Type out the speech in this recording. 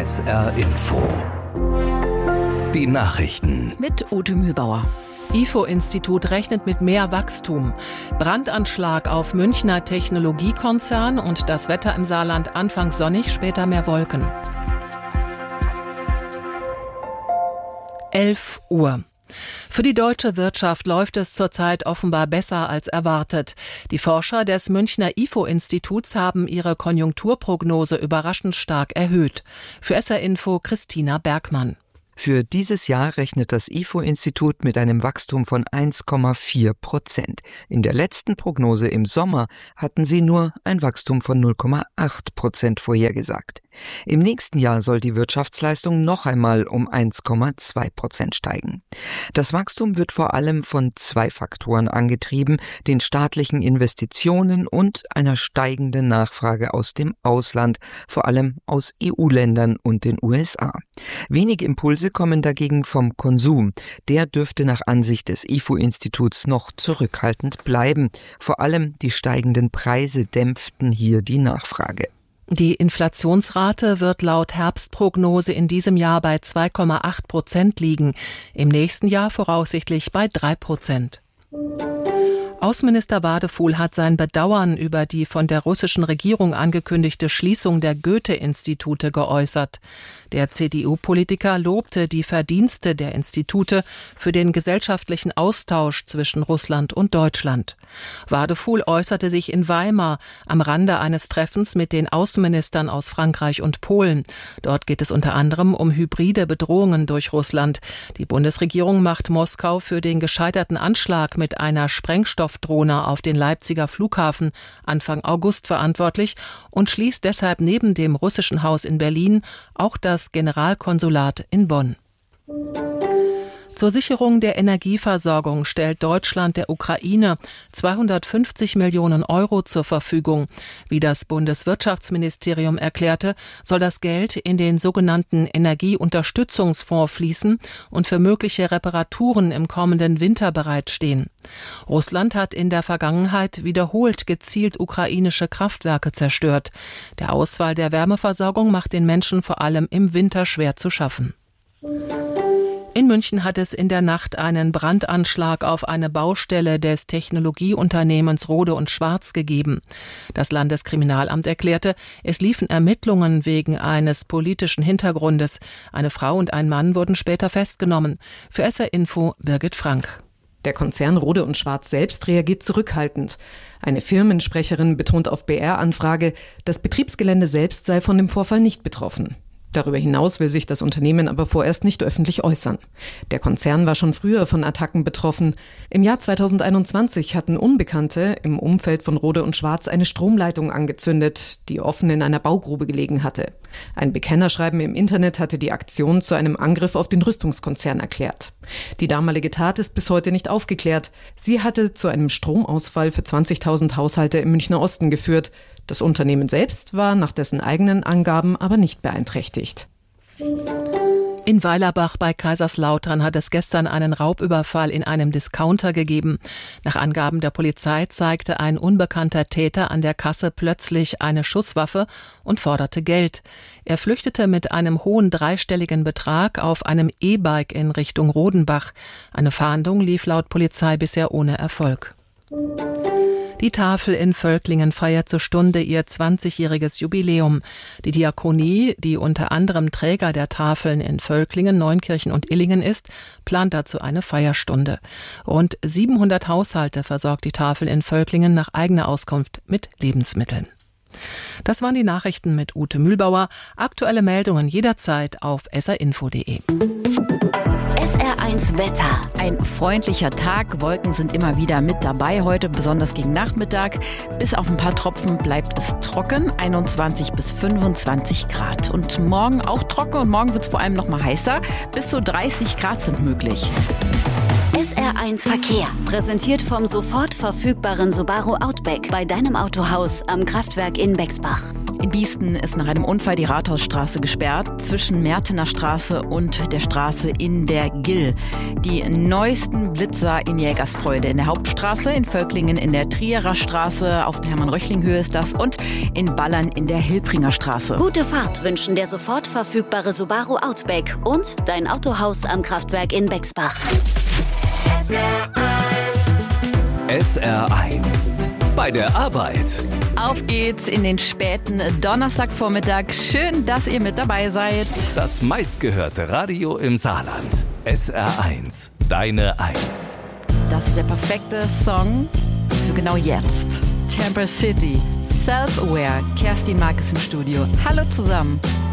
SR Info. Die Nachrichten. Mit Ute Mühlbauer. IFO-Institut rechnet mit mehr Wachstum. Brandanschlag auf Münchner Technologiekonzern und das Wetter im Saarland anfangs sonnig, später mehr Wolken. 11 Uhr. Für die deutsche Wirtschaft läuft es zurzeit offenbar besser als erwartet. Die Forscher des Münchner IFO-Instituts haben ihre Konjunkturprognose überraschend stark erhöht. Für SR Info Christina Bergmann. Für dieses Jahr rechnet das IFO-Institut mit einem Wachstum von 1,4%. In der letzten Prognose im Sommer hatten sie nur ein Wachstum von 0,8% vorhergesagt. Im nächsten Jahr soll die Wirtschaftsleistung noch einmal um 1,2% steigen. Das Wachstum wird vor allem von 2 Faktoren angetrieben: den staatlichen Investitionen und einer steigenden Nachfrage aus dem Ausland, vor allem aus EU-Ländern und den USA. Wenige Impulse kommen dagegen vom Konsum. Der dürfte nach Ansicht des IFO-Instituts noch zurückhaltend bleiben. Vor allem die steigenden Preise dämpften hier die Nachfrage. Die Inflationsrate wird laut Herbstprognose in diesem Jahr bei 2,8% liegen, im nächsten Jahr voraussichtlich bei 3%. Außenminister Wadefuhl hat sein Bedauern über die von der russischen Regierung angekündigte Schließung der Goethe-Institute geäußert. Der CDU-Politiker lobte die Verdienste der Institute für den gesellschaftlichen Austausch zwischen Russland und Deutschland. Wadefuhl äußerte sich in Weimar am Rande eines Treffens mit den Außenministern aus Frankreich und Polen. Dort geht es unter anderem um hybride Bedrohungen durch Russland. Die Bundesregierung macht Moskau für den gescheiterten Anschlag mit einer Sprengstoffdrohne auf den Leipziger Flughafen Anfang August verantwortlich und schließt deshalb neben dem russischen Haus in Berlin auch das Generalkonsulat in Bonn. Zur Sicherung der Energieversorgung stellt Deutschland der Ukraine 250 Millionen Euro zur Verfügung. Wie das Bundeswirtschaftsministerium erklärte, soll das Geld in den sogenannten Energieunterstützungsfonds fließen und für mögliche Reparaturen im kommenden Winter bereitstehen. Russland hat in der Vergangenheit wiederholt gezielt ukrainische Kraftwerke zerstört. Der Ausfall der Wärmeversorgung macht den Menschen vor allem im Winter schwer zu schaffen. In München hat es in der Nacht einen Brandanschlag auf eine Baustelle des Technologieunternehmens Rohde & Schwarz gegeben. Das Landeskriminalamt erklärte, es liefen Ermittlungen wegen eines politischen Hintergrundes. Eine Frau und ein Mann wurden später festgenommen. Für SR Info Birgit Frank. Der Konzern Rohde & Schwarz selbst reagiert zurückhaltend. Eine Firmensprecherin betont auf BR-Anfrage, das Betriebsgelände selbst sei von dem Vorfall nicht betroffen. Darüber hinaus will sich das Unternehmen aber vorerst nicht öffentlich äußern. Der Konzern war schon früher von Attacken betroffen. Im Jahr 2021 hatten Unbekannte im Umfeld von Rohde & Schwarz eine Stromleitung angezündet, die offen in einer Baugrube gelegen hatte. Ein Bekennerschreiben im Internet hatte die Aktion zu einem Angriff auf den Rüstungskonzern erklärt. Die damalige Tat ist bis heute nicht aufgeklärt. Sie hatte zu einem Stromausfall für 20.000 Haushalte im Münchner Osten geführt. Das Unternehmen selbst war nach dessen eigenen Angaben aber nicht beeinträchtigt. In Weilerbach bei Kaiserslautern hat es gestern einen Raubüberfall in einem Discounter gegeben. Nach Angaben der Polizei zeigte ein unbekannter Täter an der Kasse plötzlich eine Schusswaffe und forderte Geld. Er flüchtete mit einem hohen dreistelligen Betrag auf einem E-Bike in Richtung Rodenbach. Eine Fahndung lief laut Polizei bisher ohne Erfolg. Die Tafel in Völklingen feiert zur Stunde ihr 20-jähriges Jubiläum. Die Diakonie, die unter anderem Träger der Tafeln in Völklingen, Neunkirchen und Illingen ist, plant dazu eine Feierstunde. Rund 700 Haushalte versorgt die Tafel in Völklingen nach eigener Auskunft mit Lebensmitteln. Das waren die Nachrichten mit Ute Mühlbauer. Aktuelle Meldungen jederzeit auf srinfo.de. SR1 Wetter. Ein freundlicher Tag. Wolken sind immer wieder mit dabei heute, besonders gegen Nachmittag. Bis auf ein paar Tropfen bleibt es trocken, 21 bis 25 Grad. Und morgen auch trocken und morgen wird es vor allem noch mal heißer. Bis zu 30 Grad sind möglich. SR1 Verkehr. Präsentiert vom sofort verfügbaren Subaru Outback bei deinem Autohaus am Kraftwerk in Bexbach. In Biesten ist nach einem Unfall die Rathausstraße gesperrt, zwischen Mertener Straße und der Straße in der Gill. Die neuesten Blitzer in Jägersfreude in der Hauptstraße, in Völklingen in der Trierer Straße, auf der Hermann-Röchling-Höhe ist das und in Ballern in der Hilpringer Straße. Gute Fahrt wünschen der sofort verfügbare Subaru Outback und dein Autohaus am Kraftwerk in Bexbach. SR1 bei der Arbeit. Auf geht's in den späten Donnerstagvormittag. Schön, dass ihr mit dabei seid. Das meistgehörte Radio im Saarland. SR1, deine Eins. Das ist der perfekte Song für genau jetzt. Temper City, Self-Aware. Kerstin Mark ist im Studio. Hallo zusammen.